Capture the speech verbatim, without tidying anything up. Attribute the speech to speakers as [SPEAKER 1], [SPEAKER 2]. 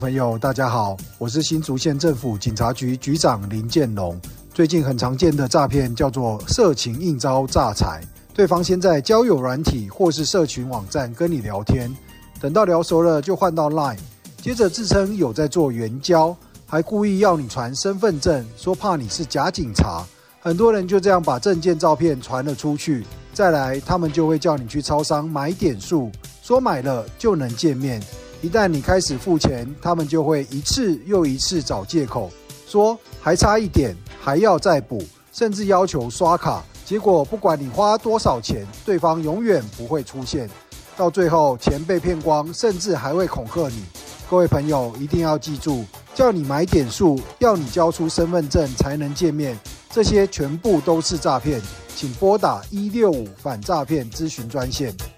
[SPEAKER 1] 朋友大家好，我是新竹县政府警察局局长林建龙。最近很常见的诈骗叫做色情应招诈财，对方先在交友软体或是社群网站跟你聊天，等到聊熟了就换到 LINE， 接着自称有在做援交，还故意要你传身份证，说怕你是假警察。很多人就这样把证件照片传了出去，再来他们就会叫你去超商买点数，说买了就能见面。一旦你开始付钱，他们就会一次又一次找借口，说还差一点，还要再补，甚至要求刷卡。结果不管你花多少钱，对方永远不会出现。到最后钱被骗光，甚至还会恐吓你。各位朋友一定要记住，叫你买点数，要你交出身份证才能见面，这些全部都是诈骗。请拨打一六五反诈骗咨询专线。